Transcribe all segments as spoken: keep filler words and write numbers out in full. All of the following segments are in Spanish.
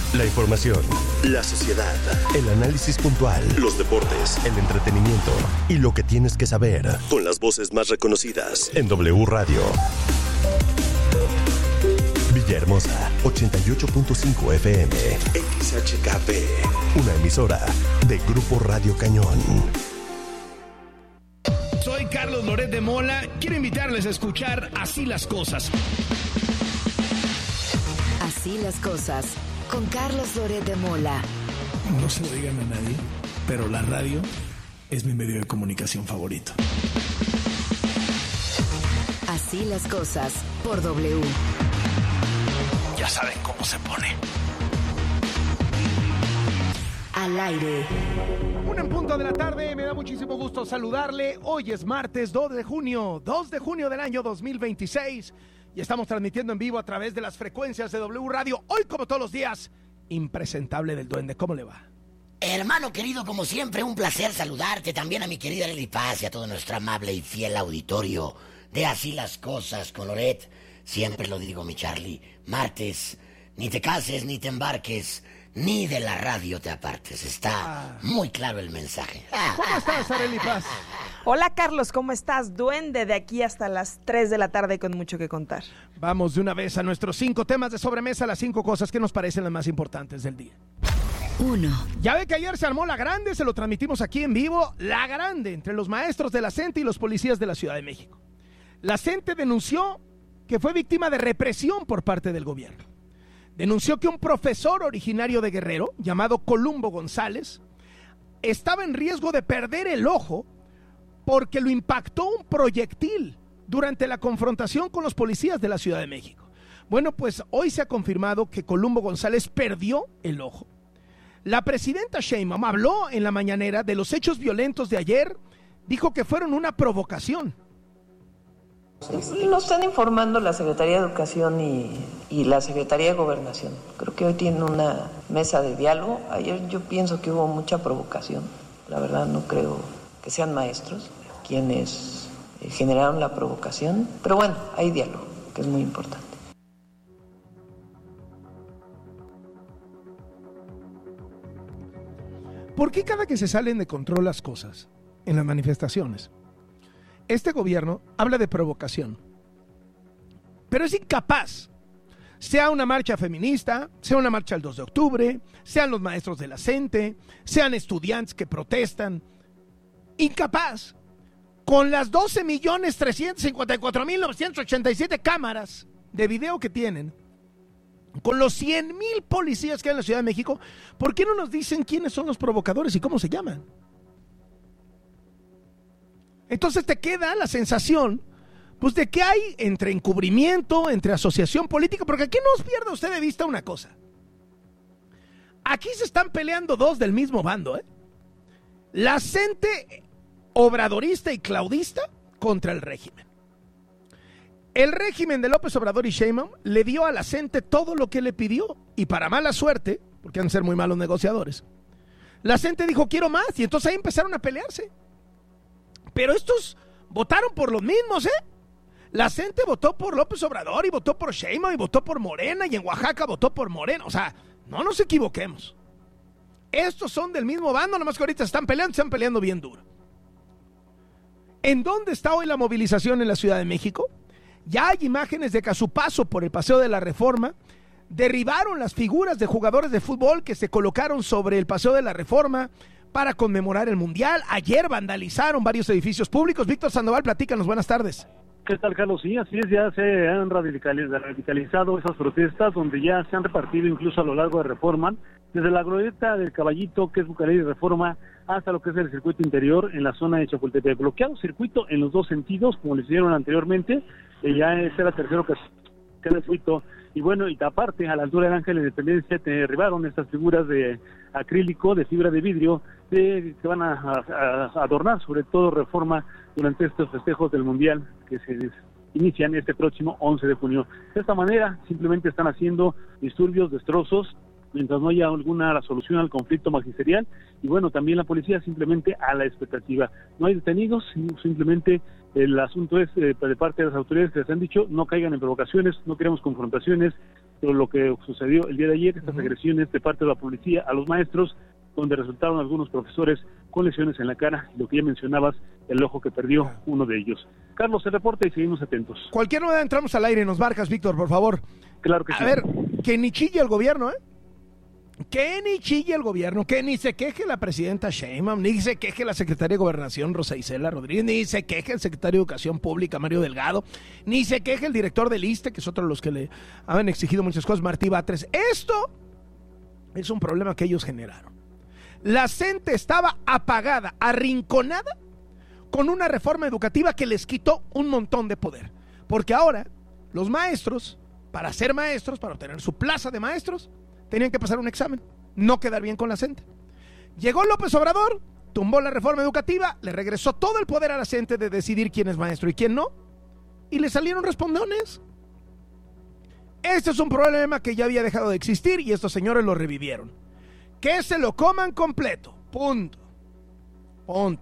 La información, la sociedad, el análisis puntual, los deportes, el entretenimiento y lo que tienes que saber con las voces más reconocidas en W Radio. Villahermosa, ochenta y ocho punto cinco F M, X H K P, una emisora de Grupo Radio Cañón. Soy Carlos Loret de Mola, quiero invitarles a escuchar Así las Cosas. Así las Cosas, con Carlos Loret de Mola. No se lo digan a nadie, pero la radio es mi medio de comunicación favorito. Así las Cosas, por W. Ya saben cómo se pone. Al aire. Una en punto de la tarde, me da muchísimo gusto saludarle. Hoy es martes dos de junio, dos de junio del año dos mil veintiséis. Y estamos transmitiendo en vivo a través de las frecuencias de W Radio. Hoy, como todos los días, Impresentable del Duende. ¿Cómo le va? Hermano querido, como siempre, un placer saludarte. También a mi querida Lili Paz y a todo nuestro amable y fiel auditorio de Así las Cosas con Loret. Siempre lo digo, mi Charlie. Martes, ni te cases, ni te embarques, ni de la radio te apartes. Está ah. muy claro el mensaje. ¿Cómo estás, Arely Paz? Hola, Carlos, ¿cómo estás? Duende, de aquí hasta las tres de la tarde con mucho que contar. Vamos de una vez a nuestros cinco temas de sobremesa, las cinco cosas que nos parecen las más importantes del día. Uno. Ya ve que ayer se armó la grande, se lo transmitimos aquí en vivo, la grande, entre los maestros de la CENTE y los policías de la Ciudad de México. La CENTE denunció que fue víctima de represión por parte del gobierno. Denunció que un profesor originario de Guerrero, llamado Columbo González, estaba en riesgo de perder el ojo porque lo impactó un proyectil durante la confrontación con los policías de la Ciudad de México. Bueno, pues hoy se ha confirmado que Columbo González perdió el ojo. La presidenta Sheinbaum habló en la mañanera de los hechos violentos de ayer, dijo que fueron una provocación. Lo están informando la Secretaría de Educación y, y la Secretaría de Gobernación. Creo que hoy tienen una mesa de diálogo. Ayer yo pienso que hubo mucha provocación. La verdad no creo que sean maestros quienes generaron la provocación. Pero bueno, hay diálogo, que es muy importante. ¿Por qué cada que se salen de control las cosas en las manifestaciones, este gobierno habla de provocación, pero es incapaz, sea una marcha feminista, sea una marcha el dos de octubre, sean los maestros de la CENTE, sean estudiantes que protestan, incapaz, con las doce millones trescientos cincuenta y cuatro mil novecientos ochenta y siete cámaras de video que tienen, con los cien mil policías que hay en la Ciudad de México, ¿por qué no nos dicen quiénes son los provocadores y cómo se llaman? Entonces te queda la sensación, pues, de que hay entre encubrimiento, entre asociación política, porque aquí no os pierda usted de vista una cosa. Aquí se están peleando dos del mismo bando, ¿eh? La CENTE obradorista y claudista contra el régimen. El régimen de López Obrador y Sheinbaum le dio a la CENTE todo lo que le pidió, y para mala suerte, porque han de ser muy malos negociadores, la CENTE dijo quiero más, y entonces ahí empezaron a pelearse. Pero estos votaron por los mismos, ¿eh? La CENTE votó por López Obrador y votó por Sheinbaum y votó por Morena, y en Oaxaca votó por Morena. O sea, no nos equivoquemos. Estos son del mismo bando, nomás que ahorita están peleando, están peleando bien duro. ¿En dónde está hoy la movilización en la Ciudad de México? Ya hay imágenes de que a su paso por el Paseo de la Reforma derribaron las figuras de jugadores de fútbol que se colocaron sobre el Paseo de la Reforma para conmemorar el Mundial. Ayer vandalizaron varios edificios públicos. Víctor Sandoval, platícanos, buenas tardes. ¿Qué tal, Carlos? Sí, así es, ya se han radicalizado esas protestas, donde ya se han repartido incluso a lo largo de Reforma, desde la glorieta del Caballito, que es Bucareli Reforma, hasta lo que es el circuito interior en la zona de Chapultepec. Bloqueado circuito en los dos sentidos, como les hicieron anteriormente, eh, ya esta era la tercera ocasión que el circuito. Y bueno, y aparte, a la altura del Ángel de Independencia, te derribaron estas figuras de acrílico, de fibra de vidrio, de, que van a, a, a adornar sobre todo Reforma durante estos festejos del Mundial que se inician este próximo once de junio. De esta manera, simplemente están haciendo disturbios, destrozos, mientras no haya alguna solución al conflicto magisterial. Y bueno, también la policía simplemente a la expectativa. No hay detenidos, simplemente el asunto es eh, de parte de las autoridades que les han dicho no caigan en provocaciones, no queremos confrontaciones, sobre lo que sucedió el día de ayer, estas agresiones de parte de la policía a los maestros, donde resultaron algunos profesores con lesiones en la cara, lo que ya mencionabas, el ojo que perdió uno de ellos. Carlos, se reporta y seguimos atentos. Cualquier novedad entramos al aire, nos marcas, Víctor, por favor. Claro que a sí. A ver, que ni chille el gobierno, ¿eh? Que ni chille el gobierno, que ni se queje la presidenta Sheinbaum, ni se queje la secretaria de Gobernación Rosa Isela Rodríguez, ni se queje el secretario de Educación Pública Mario Delgado, ni se queje el director del ISSSTE, que es otro de los que le han exigido muchas cosas, Martí Batres. Esto es un problema que ellos generaron. La CENTE estaba apagada, arrinconada, con una reforma educativa que les quitó un montón de poder. Porque ahora los maestros, para ser maestros, para obtener su plaza de maestros, tenían que pasar un examen, no quedar bien con la CENTE. Llegó López Obrador, tumbó la reforma educativa, le regresó todo el poder a la CENTE de decidir quién es maestro y quién no, y le salieron respondones. Este es un problema que ya había dejado de existir y estos señores lo revivieron. Que se lo coman completo, punto. Punto.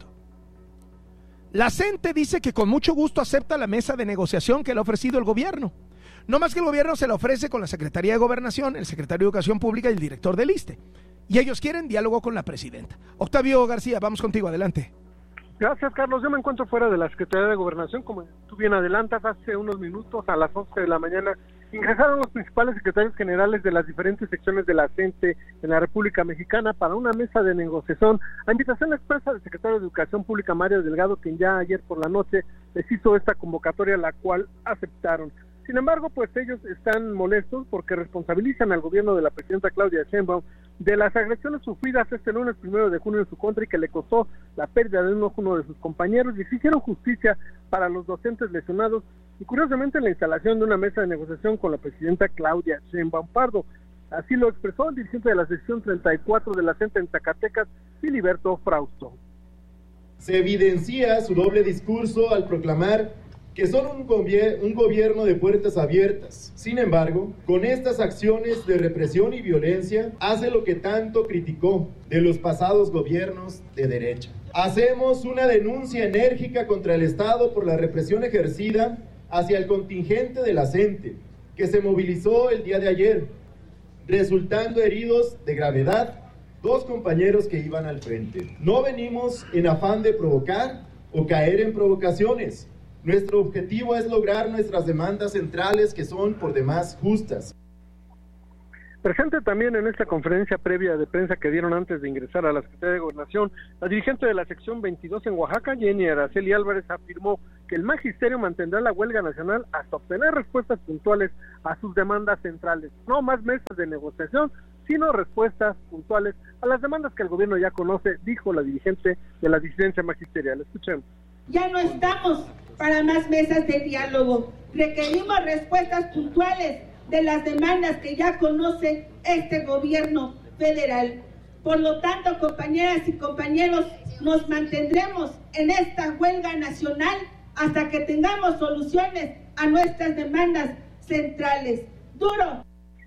La CENTE dice que con mucho gusto acepta la mesa de negociación que le ha ofrecido el gobierno. No más que el gobierno se la ofrece con la Secretaría de Gobernación, el secretario de Educación Pública y el director del ISSSTE. Y ellos quieren diálogo con la presidenta. Octavio García, vamos contigo, adelante. Gracias, Carlos. Yo me encuentro fuera de la Secretaría de Gobernación, como tú bien adelantas, hace unos minutos, a las once de la mañana, ingresaron los principales secretarios generales de las diferentes secciones de la CENTE en la República Mexicana para una mesa de negociación, a invitación expresa del secretario de Educación Pública, Mario Delgado, quien ya ayer por la noche les hizo esta convocatoria, la cual aceptaron. Sin embargo, pues ellos están molestos porque responsabilizan al gobierno de la presidenta Claudia Sheinbaum de las agresiones sufridas este lunes primero de junio en su contra y que le costó la pérdida de un ojo a uno de sus compañeros, y exigieron justicia para los docentes lesionados y curiosamente la instalación de una mesa de negociación con la presidenta Claudia Sheinbaum Pardo. Así lo expresó el dirigente de la sección treinta y cuatro de la CENTE en Zacatecas, Filiberto Frausto. Se evidencia su doble discurso al proclamar que son un, gobier- un gobierno de puertas abiertas. Sin embargo, con estas acciones de represión y violencia, hace lo que tanto criticó de los pasados gobiernos de derecha. Hacemos una denuncia enérgica contra el Estado por la represión ejercida hacia el contingente de la CENTE, que se movilizó el día de ayer, resultando heridos de gravedad dos compañeros que iban al frente. No venimos en afán de provocar o caer en provocaciones. Nuestro objetivo es lograr nuestras demandas centrales, que son por demás justas. Presente también en esta conferencia previa de prensa que dieron antes de ingresar a la Secretaría de Gobernación, la dirigente de la sección veintidós en Oaxaca, Jenny Araceli Álvarez, afirmó que el magisterio mantendrá la huelga nacional hasta obtener respuestas puntuales a sus demandas centrales. No más mesas de negociación, sino respuestas puntuales a las demandas que el gobierno ya conoce, dijo la dirigente de la disidencia magisterial. Escuchemos. Ya no estamos para más mesas de diálogo. Requerimos respuestas puntuales de las demandas que ya conoce este gobierno federal. Por lo tanto, compañeras y compañeros, nos mantendremos en esta huelga nacional hasta que tengamos soluciones a nuestras demandas centrales. ¡Duro!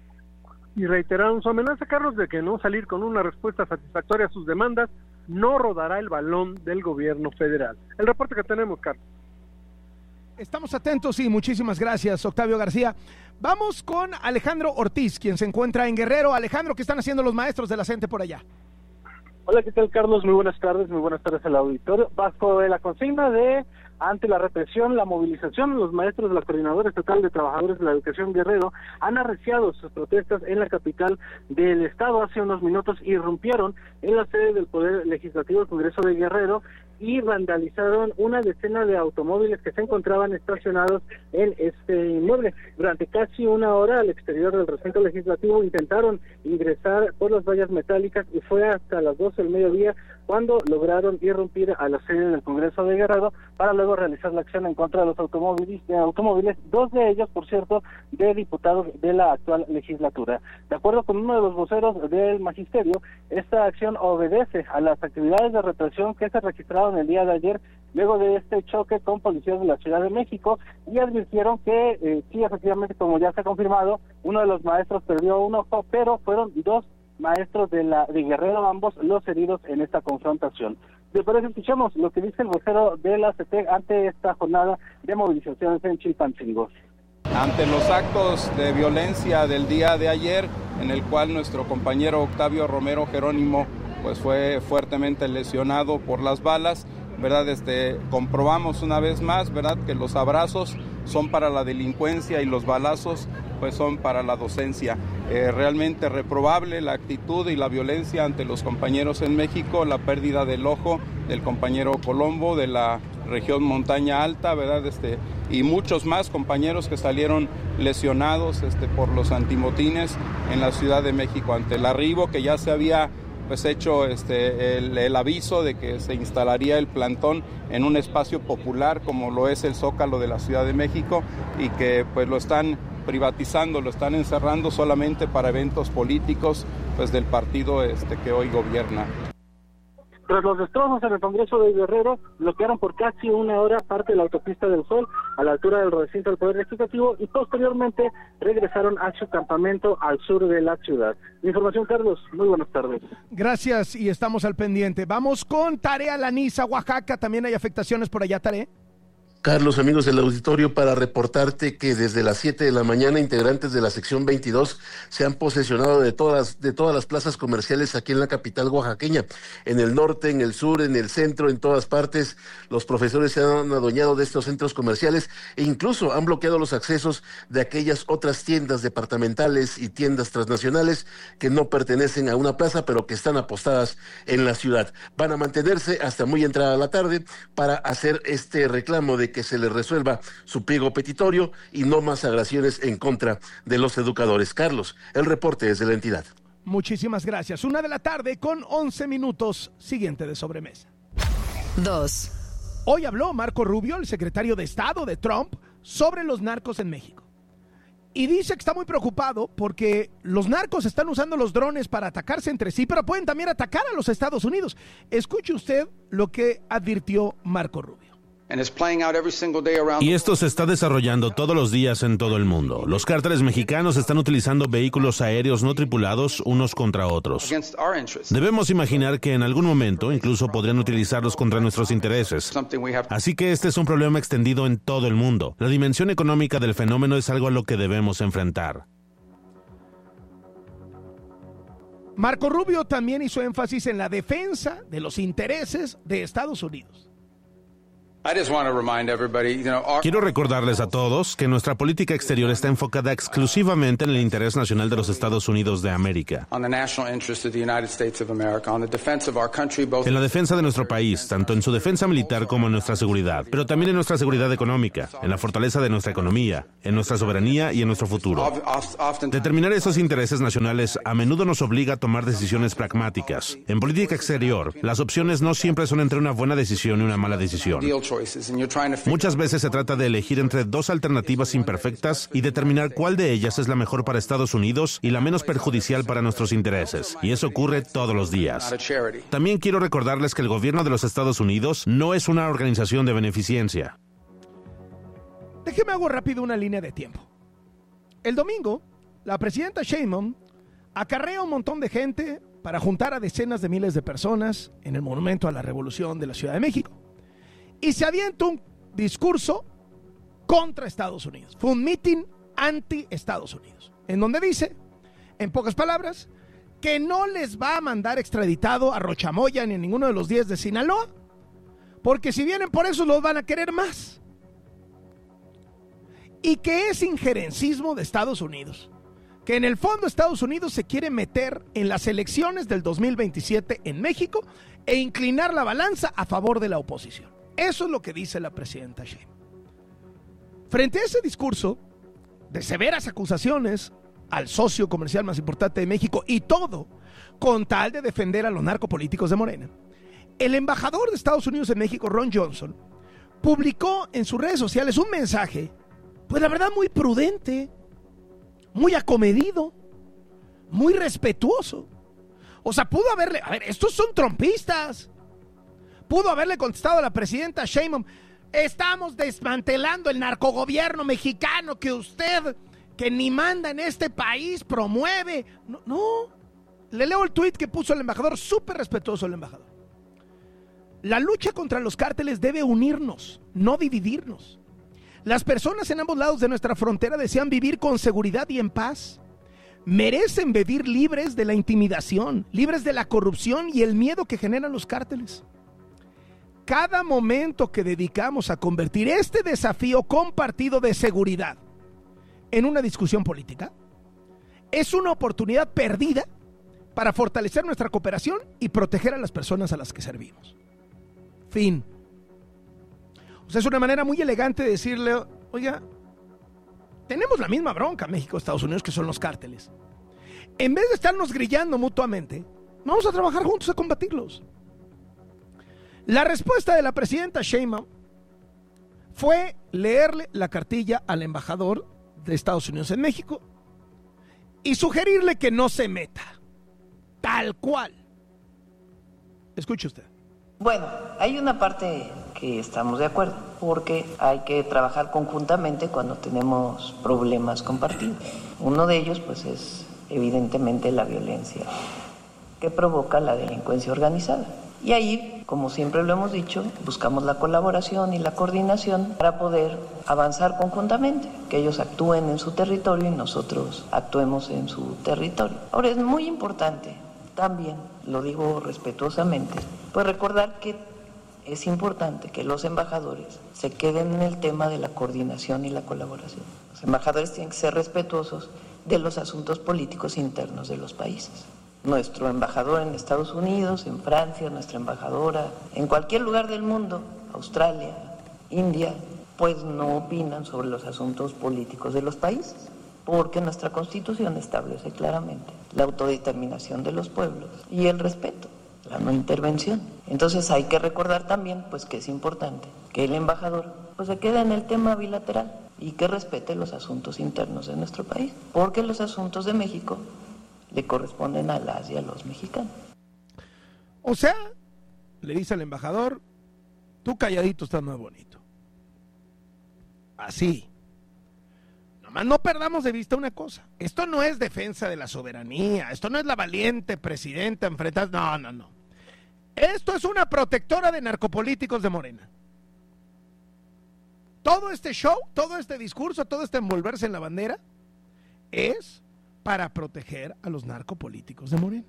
Y reiteraron su amenaza, Carlos, de que no salir con una respuesta satisfactoria a sus demandas no rodará el balón del gobierno federal. El reporte que tenemos, Carlos. Estamos atentos y muchísimas gracias, Octavio García. Vamos con Alejandro Ortiz, quien se encuentra en Guerrero. Alejandro, ¿qué están haciendo los maestros de la CENTE por allá? Hola, ¿qué tal, Carlos? Muy buenas tardes, muy buenas tardes al auditorio. Bajo la consigna de ante la represión, la movilización, los maestros de la Coordinadora Estatal de Trabajadores de la Educación Guerrero han arreciado sus protestas en la capital del estado. Hace unos minutos irrumpieron en la sede del Poder Legislativo del Congreso de Guerrero y vandalizaron una decena de automóviles que se encontraban estacionados en este inmueble. Durante casi una hora al exterior del recinto legislativo intentaron ingresar por las vallas metálicas y fue hasta las doce del mediodía cuando lograron irrumpir a la sede del Congreso de Guerrero para luego realizar la acción en contra de los automóviles, de automóviles, dos de ellos, por cierto, de diputados de la actual legislatura. De acuerdo con uno de los voceros del magisterio, esta acción obedece a las actividades de represión que se registraron el día de ayer luego de este choque con policías de la Ciudad de México, y advirtieron que eh, sí, efectivamente, como ya se ha confirmado, uno de los maestros perdió un ojo, pero fueron dos maestros de la de Guerrero, ambos los heridos en esta confrontación. De por eso escuchamos lo que dice el vocero de la C E T E ante esta jornada de movilizaciones en Chilpancingo. Ante los actos de violencia del día de ayer, en el cual nuestro compañero Octavio Romero Jerónimo pues fue fuertemente lesionado por las balas, ¿verdad? Este, comprobamos una vez más, ¿verdad?, que los abrazos son para la delincuencia y los balazos pues son para la docencia. Eh, realmente reprobable la actitud y la violencia ante los compañeros en México, la pérdida del ojo del compañero Colombo de la región Montaña Alta, ¿verdad? Este, y muchos más compañeros que salieron lesionados este, por los antimotines en la Ciudad de México, ante el arribo que ya se había pues hecho este, el, el aviso de que se instalaría el plantón en un espacio popular como lo es el Zócalo de la Ciudad de México, y que pues lo están privatizando, lo están encerrando solamente para eventos políticos pues del partido este, que hoy gobierna. Tras los destrozos en el Congreso de Guerrero, bloquearon por casi una hora parte de la autopista del Sol a la altura del recinto del Poder Legislativo y posteriormente regresaron a su campamento al sur de la ciudad. Información, Carlos. Muy buenas tardes. Gracias, y estamos al pendiente. Vamos con Tarea Laniza, Oaxaca. También hay afectaciones por allá, Tarea. Carlos, amigos del auditorio, para reportarte que desde las siete de la mañana integrantes de la sección veintidós se han posesionado de todas, de todas las plazas comerciales aquí en la capital oaxaqueña, en el norte, en el sur, en el centro, en todas partes. Los profesores se han adueñado de estos centros comerciales e incluso han bloqueado los accesos de aquellas otras tiendas departamentales y tiendas transnacionales que no pertenecen a una plaza, pero que están apostadas en la ciudad. Van a mantenerse hasta muy entrada la tarde para hacer este reclamo de que se les resuelva su pliego petitorio y no más agresiones en contra de los educadores. Carlos, el reporte desde la entidad. Muchísimas gracias. Una de la tarde con once minutos. Siguiente de sobremesa. Dos. Hoy habló Marco Rubio, el secretario de Estado de Trump, sobre los narcos en México. Y dice que está muy preocupado porque los narcos están usando los drones para atacarse entre sí, pero pueden también atacar a los Estados Unidos. Escuche usted lo que advirtió Marco Rubio. Y esto se está desarrollando todos los días en todo el mundo. Los cárteles mexicanos están utilizando vehículos aéreos no tripulados unos contra otros. Debemos imaginar que en algún momento incluso podrían utilizarlos contra nuestros intereses. Así que este es un problema extendido en todo el mundo. La dimensión económica del fenómeno es algo a lo que debemos enfrentar. Marco Rubio también hizo énfasis en la defensa de los intereses de Estados Unidos. Quiero recordarles a todos que nuestra política exterior está enfocada exclusivamente en el interés nacional de los Estados Unidos de América, en la defensa de nuestro país, tanto en su defensa militar como en nuestra seguridad, pero también en nuestra seguridad económica, en la fortaleza de nuestra economía, en nuestra soberanía y en nuestro futuro. Determinar esos intereses nacionales a menudo nos obliga a tomar decisiones pragmáticas. En política exterior, las opciones no siempre son entre una buena decisión y una mala decisión. Muchas veces se trata de elegir entre dos alternativas imperfectas y determinar cuál de ellas es la mejor para Estados Unidos y la menos perjudicial para nuestros intereses. Y eso ocurre todos los días. También quiero recordarles que el gobierno de los Estados Unidos no es una organización de beneficencia. Déjeme hago rápido una línea de tiempo. El domingo, la presidenta Sheinbaum acarrea un montón de gente para juntar a decenas de miles de personas en el Monumento a la Revolución de la Ciudad de México. Y se avienta un discurso contra Estados Unidos. Fue un mitin anti-Estados Unidos, en donde dice, en pocas palabras, que no les va a mandar extraditado a Rochamoya ni a ninguno de los diez de Sinaloa, porque si vienen por eso los van a querer más. Y que es injerencismo de Estados Unidos, que en el fondo Estados Unidos se quiere meter en las elecciones del dos mil veintisiete en México e inclinar la balanza a favor de la oposición. Eso es lo que dice la presidenta Sheinbaum. Frente a ese discurso de severas acusaciones al socio comercial más importante de México y todo con tal de defender a los narcopolíticos de Morena, el embajador de Estados Unidos en México, Ron Johnson, publicó en sus redes sociales un mensaje, pues la verdad muy prudente, muy acomedido, muy respetuoso. O sea, pudo haberle, a ver, estos son trompistas. Pudo haberle contestado a la presidenta Sheinbaum, estamos desmantelando el narcogobierno mexicano que usted, que ni manda en este país, promueve. No, no. Le leo el tuit que puso el embajador, súper respetuoso el embajador. La lucha contra los cárteles debe unirnos, no dividirnos. Las personas en ambos lados de nuestra frontera desean vivir con seguridad y en paz. Merecen vivir libres de la intimidación, libres de la corrupción y el miedo que generan los cárteles. Cada momento que dedicamos a convertir este desafío compartido de seguridad en una discusión política es una oportunidad perdida para fortalecer nuestra cooperación y proteger a las personas a las que servimos. Fin. O sea, es una manera muy elegante de decirle, oiga, tenemos la misma bronca México, Estados Unidos, que son los cárteles. En vez de estarnos grillando mutuamente, vamos a trabajar juntos a combatirlos. La respuesta de la presidenta Sheinbaum fue leerle la cartilla al embajador de Estados Unidos en México y sugerirle que no se meta. Tal cual. Escuche usted. Bueno, hay una parte que estamos de acuerdo, porque hay que trabajar conjuntamente cuando tenemos problemas compartidos. Uno de ellos, pues, es evidentemente la violencia que provoca la delincuencia organizada. Y ahí, como siempre lo hemos dicho, buscamos la colaboración y la coordinación para poder avanzar conjuntamente, que ellos actúen en su territorio y nosotros actuemos en su territorio. Ahora, es muy importante también, lo digo respetuosamente, pues recordar que es importante que los embajadores se queden en el tema de la coordinación y la colaboración. Los embajadores tienen que ser respetuosos de los asuntos políticos internos de los países. Nuestro embajador en Estados Unidos, en Francia, nuestra embajadora, en cualquier lugar del mundo, Australia, India, pues no opinan sobre los asuntos políticos de los países, porque nuestra Constitución establece claramente la autodeterminación de los pueblos y el respeto, la no intervención. Entonces hay que recordar también, pues, que es importante que el embajador pues se quede en el tema bilateral y que respete los asuntos internos de nuestro país, porque los asuntos de México le corresponden a las y a los mexicanos. O sea, le dice al embajador, tú calladito estás más bonito. Así. Nomás no perdamos de vista una cosa. Esto no es defensa de la soberanía. Esto no es la valiente presidenta enfrentada. No, no, no. Esto es una protectora de narcopolíticos de Morena. Todo este show, todo este discurso, todo este envolverse en la bandera es para proteger a los narcopolíticos de Morena.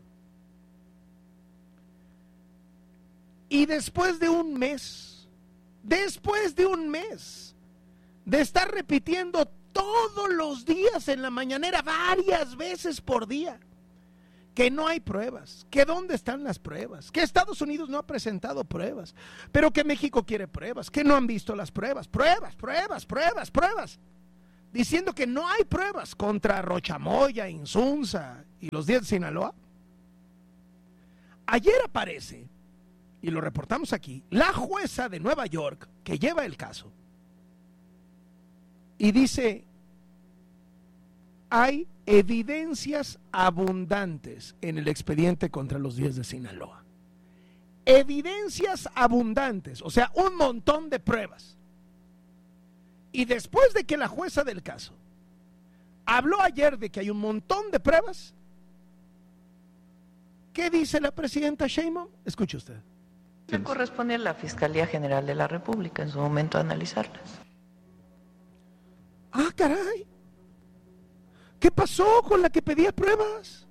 Y después de un mes, después de un mes de estar repitiendo todos los días en la mañanera, varias veces por día, que no hay pruebas, que dónde están las pruebas, que Estados Unidos no ha presentado pruebas, pero que México quiere pruebas, que no han visto las pruebas, pruebas, pruebas, pruebas, pruebas, diciendo que no hay pruebas contra Rochamoya, Insunza y los diez de Sinaloa. Ayer aparece, y lo reportamos aquí, la jueza de Nueva York que lleva el caso y dice: hay evidencias abundantes en el expediente contra los diez de Sinaloa. Evidencias abundantes, o sea, un montón de pruebas. Y después de que la jueza del caso habló ayer de que hay un montón de pruebas, ¿qué dice la presidenta Sheinbaum? Escuche usted. Le corresponde a la Fiscalía General de la República en su momento analizarlas. Ah, caray. ¿Qué pasó con la que pedía pruebas?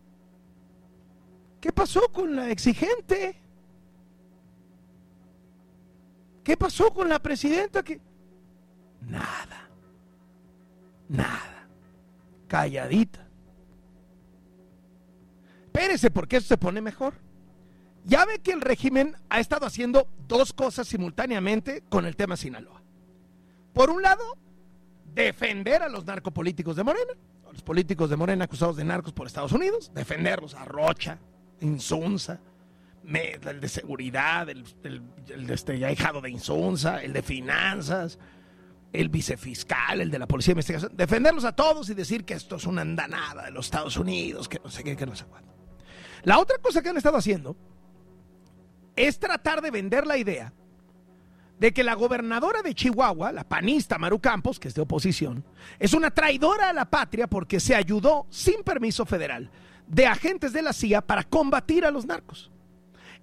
¿Qué pasó con la exigente? ¿Qué pasó con la presidenta que... Nada, nada, calladita. Espérese, porque esto se pone mejor. Ya ve que el régimen ha estado haciendo dos cosas simultáneamente con el tema Sinaloa. Por un lado, defender a los narcopolíticos de Morena, a los políticos de Morena acusados de narcos por Estados Unidos, defenderlos a Rocha, Insunza, el de seguridad, el, el, el de este ahijado de Insunza, el de finanzas, el vicefiscal, el de la policía de investigación, defenderlos a todos y decir que esto es una andanada de los Estados Unidos, que no sé qué, que no sé cuánto. La otra cosa que han estado haciendo es tratar de vender la idea de que la gobernadora de Chihuahua, la panista Maru Campos, que es de oposición, es una traidora a la patria porque se ayudó sin permiso federal de agentes de la C I A para combatir a los narcos.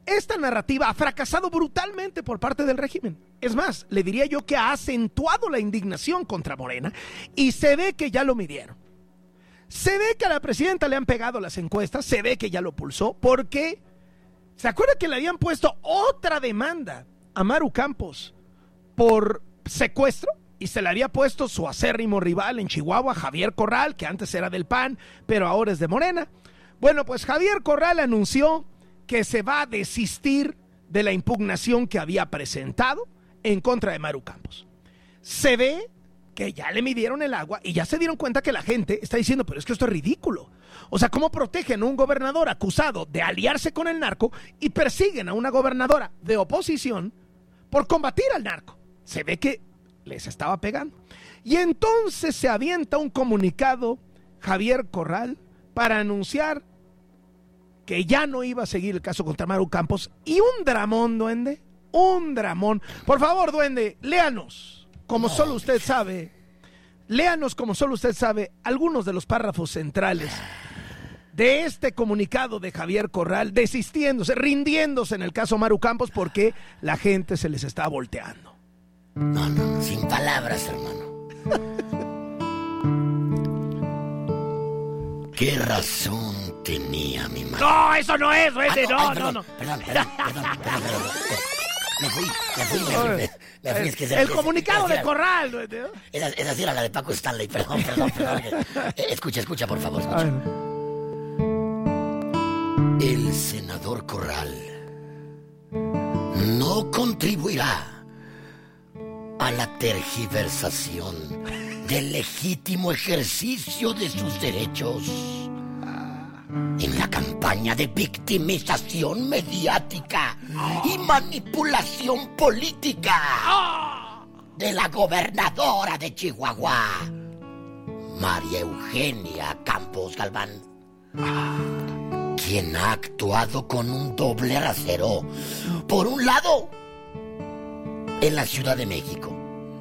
esta narrativa ha fracasado brutalmente por parte del régimen. Es más, le diría yo que ha acentuado la indignación contra Morena y se ve que ya lo midieron. Se ve que a la presidenta le han pegado las encuestas, se ve que ya lo pulsó, porque ¿se acuerda que le habían puesto otra demanda a Maru Campos por secuestro? Y se le había puesto su acérrimo rival en Chihuahua, Javier Corral, que antes era del P A N, pero ahora es de Morena. Bueno, pues Javier Corral anunció que se va a desistir de la impugnación que había presentado en contra de Maru Campos. Se ve que ya le midieron el agua y ya se dieron cuenta que la gente está diciendo, pero es que esto es ridículo. O sea, ¿cómo protegen a un gobernador acusado de aliarse con el narco y persiguen a una gobernadora de oposición por combatir al narco? Se ve que les estaba pegando. Y entonces se avienta un comunicado Javier Corral para anunciar que ya no iba a seguir el caso contra Maru Campos. Y un dramón, duende, un dramón. Por favor, duende, léanos. Como solo usted sabe, léanos como solo usted sabe algunos de los párrafos centrales de este comunicado de Javier Corral, desistiéndose, rindiéndose en el caso Maru Campos porque la gente se les está volteando. No, no, sin palabras, hermano. ¿Qué razón tenía mi madre? No, eso no es, duende, no, ay, no, perdón, no. Perdón, perdón, perdón, perdón, perdón. Me fui, me fui, me fui, me, me fui. Es que el se, comunicado era, de Corral, duende. Esa, esa sí era la de Paco Stanley, perdón, perdón, perdón. Eh, escucha, escucha, por favor, escucha. El senador Corral no contribuirá a la tergiversación del legítimo ejercicio de sus derechos en la campaña de victimización mediática y manipulación política de la gobernadora de Chihuahua, María Eugenia Campos Galván, quien ha actuado con un doble rasero. Por un lado, en la Ciudad de México,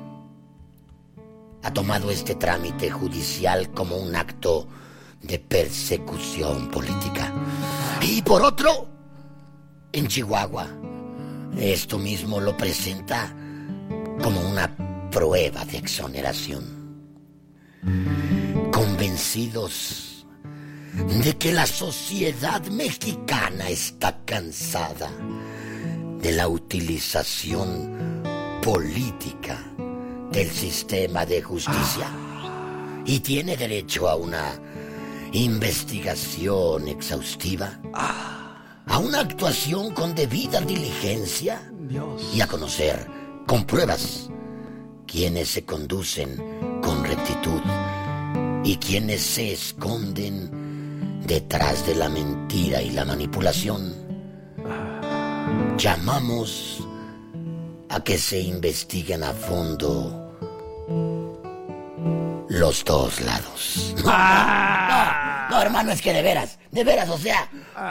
ha tomado este trámite judicial como un acto de persecución política. Y por otro, en Chihuahua, esto mismo lo presenta como una prueba de exoneración. Convencidos de que la sociedad mexicana está cansada de la utilización política del sistema de justicia y tiene derecho a una investigación exhaustiva, a una actuación con debida diligencia y a conocer con pruebas quienes se conducen con rectitud y quienes se esconden detrás de la mentira y la manipulación. Llamamos a que se investiguen a fondo los dos lados. No, no, no, no, hermano, es que de veras, de veras, o sea,